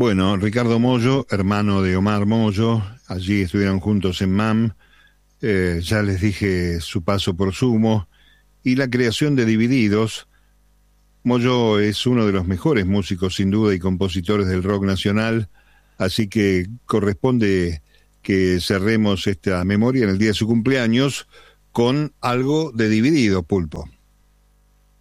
Bueno, Ricardo Mollo, hermano de Omar Mollo, allí estuvieron juntos en MAM, ya les dije su paso por Sumo, y la creación de Divididos. Mollo es uno de los mejores músicos sin duda y compositores del rock nacional, así que corresponde que cerremos esta memoria en el día de su cumpleaños con algo de Dividido, Pulpo.